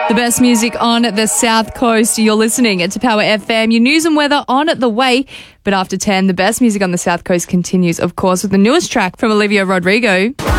The best music on the South Coast. You're listening to Power FM. Your news and weather on the way. But after 10, the best music on the South Coast continues, of course, with the newest track from Olivia Rodrigo.